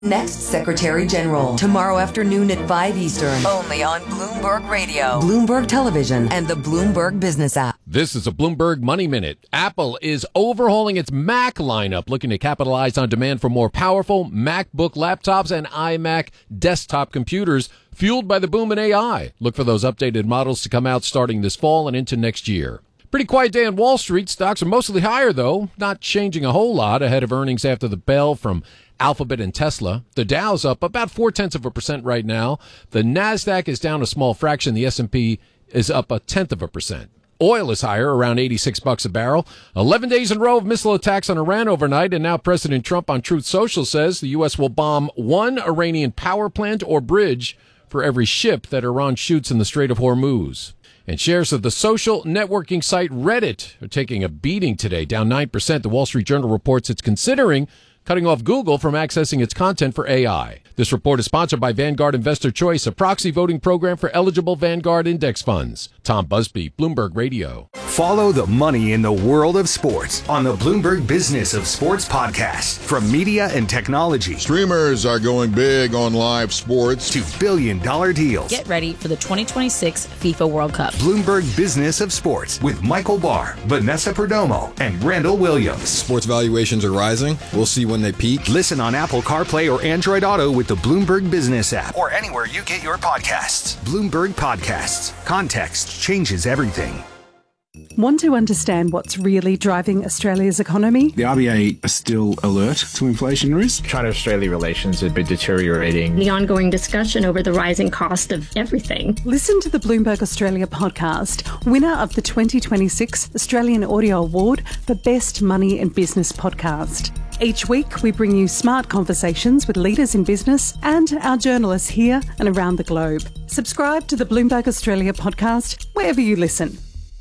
Next Secretary General, tomorrow afternoon at 5 Eastern, only on Bloomberg Radio, Bloomberg Television, and the Bloomberg Business app. This is a Bloomberg Money Minute. Apple is overhauling its Mac lineup, looking to capitalize on demand for more powerful MacBook laptops and iMac desktop computers, fueled by the boom in AI. Look for those updated models to come out starting this fall and into next year. Pretty quiet day on Wall Street. Stocks are mostly higher, though, not changing a whole lot ahead of earnings after the bell from Alphabet and Tesla. The Dow's up about 0.4% right now. The Nasdaq is down a small fraction. The S&P is up 0.1%. Oil is higher, around $86 a barrel. 11 days in a row of missile attacks on Iran overnight, and now President Trump on Truth Social says the U.S. will bomb one Iranian power plant or bridge for every ship that Iran shoots in the Strait of Hormuz. And shares of the social networking site Reddit are taking a beating today, down 9%. The Wall Street Journal reports it's considering cutting off Google from accessing its content for AI. This report is sponsored by Vanguard Investor Choice, a proxy voting program for eligible Vanguard index funds. Tom Busby, Bloomberg Radio. Follow the money in the world of sports on the Bloomberg Business of Sports podcast. From media and technology. Streamers are going big on live sports. To billion-dollar deals. Get ready for the 2026 FIFA World Cup. Bloomberg Business of Sports with Michael Barr, Vanessa Perdomo, and Randall Williams. Sports valuations are rising. We'll see when they peak. Listen on Apple CarPlay or Android Auto with the Bloomberg Business app or anywhere you get your podcasts. Bloomberg Podcasts. Context changes everything. Want to understand what's really driving Australia's economy? The RBA are still alert to inflation risk. China-Australia relations have been deteriorating. The ongoing discussion over the rising cost of everything. Listen to the Bloomberg Australia podcast, winner of the 2026 Australian Audio Award for Best Money and Business Podcast. Each week, we bring you smart conversations with leaders in business and our journalists here and around the globe. Subscribe to the Bloomberg Australia podcast wherever you listen.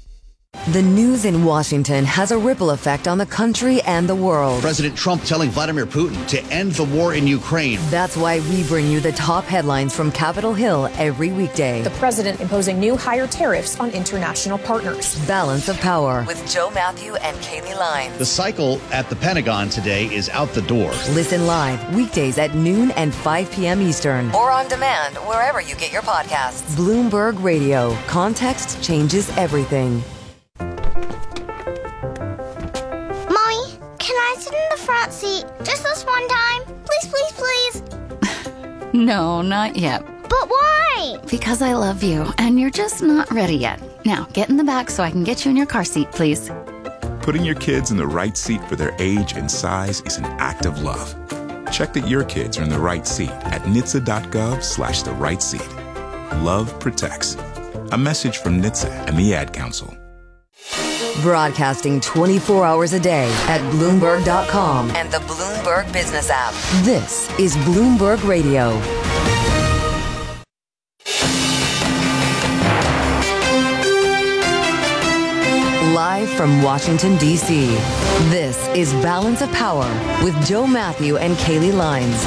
The news in Washington has a ripple effect on the country and the world. President Trump telling Vladimir Putin to end the war in Ukraine. That's why we bring you the top headlines from Capitol Hill every weekday. The president imposing new higher tariffs on international partners. Balance of Power with Joe Matthew and Kaylee Lyons. The cycle at the Pentagon today is out the door. Listen live weekdays at noon and 5 p.m. Eastern. Or on demand wherever you get your podcasts. Bloomberg Radio. Context changes everything. Can I sit in the front seat just this one time? Please, please, please. No, not yet. But why? Because I love you, and you're just not ready yet. Now, get in the back so I can get you in your car seat, please. Putting your kids in the right seat for their age and size is an act of love. Check that your kids are in the right seat at NHTSA.gov/the right seat. Love protects. A message from NHTSA and the Ad Council. Broadcasting 24 hours a day at Bloomberg.com and the Bloomberg Business app. This is Bloomberg Radio. Live from Washington, D.C., this is Balance of Power with Joe Matthew and Kaylee Lyons.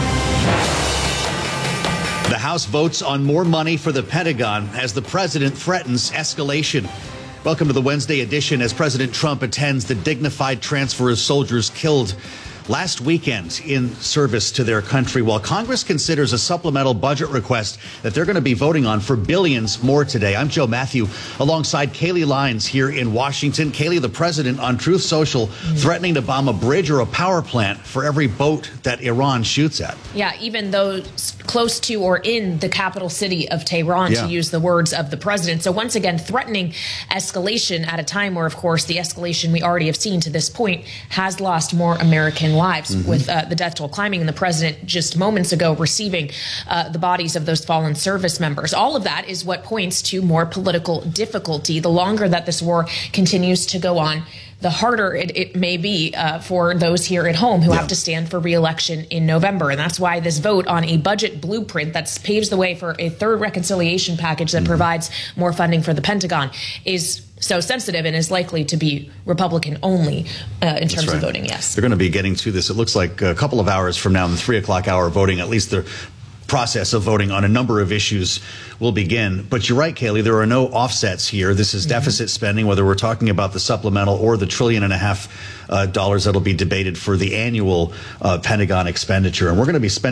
The House votes on more money for the Pentagon as the president threatens escalation. Welcome to the Wednesday edition as President Trump attends the dignified transfer of soldiers killed last weekend in service to their country, while Congress considers a supplemental budget request that they're going to be voting on for billions more today. I'm Joe Matthew alongside Kaylee Lyons here in Washington. Kaylee, the president on Truth Social, threatening to bomb a bridge or a power plant for every boat that Iran shoots at. Yeah, even those close to or in the capital city of Tehran, to use the words of the president. So once again, threatening escalation at a time where, of course, the escalation we already have seen to this point has lost more American lives with the death toll climbing, and the president just moments ago receiving the bodies of those fallen service members. All of that is what points to more political difficulty. The longer that this war continues to go on, the harder it may be for those here at home who have to stand for re-election in November. And that's why this vote on a budget blueprint that paves the way for a third reconciliation package that provides more funding for the Pentagon is so sensitive and is likely to be Republican only in terms of voting yes. They're going to be getting to this, it looks like, a couple of hours from now in the 3 o'clock hour voting. At least the process of voting on a number of issues will begin. But you're right, Kaylee, there are no offsets here. This is deficit spending, whether we're talking about the supplemental or the $1.5 trillion that'll be debated for the annual Pentagon expenditure. And we're going to be spending